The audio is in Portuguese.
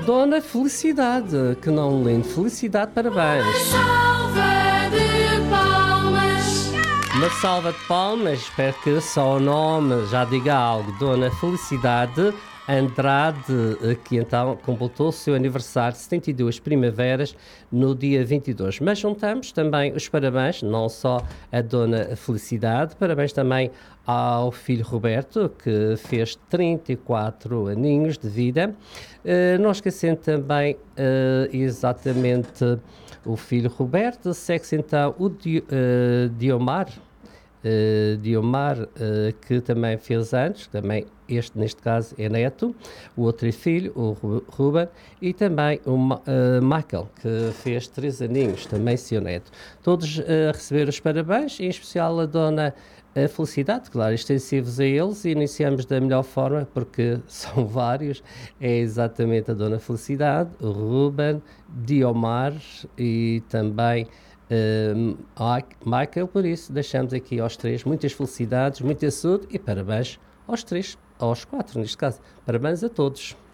Dona Felicidade, que não lindo. Felicidade, parabéns. Uma salva de palmas, espero que só o nome já diga algo. Dona Felicidade Andrade, que então completou o seu aniversário de 72 primaveras no dia 22. Mas juntamos também os parabéns, não só a Dona Felicidade, parabéns também ao filho Roberto, que fez 34 aninhos de vida. Não esquecendo também exatamente o filho Roberto, segue-se então o Diomar, que também fez anos, também este neste caso é neto, o outro é filho, o Ruben, e também o Michael, que fez 3 aninhos, também seu neto. Todos a receber os parabéns, em especial a Dona Felicidade, claro, extensivos a eles, e iniciamos da melhor forma, porque são vários, é exatamente a Dona Felicidade, o Ruben, Diomar e também Michael. Por isso deixamos aqui aos 3 muitas felicidades, muita saúde e parabéns aos 3, aos 4 neste caso. Parabéns a todos.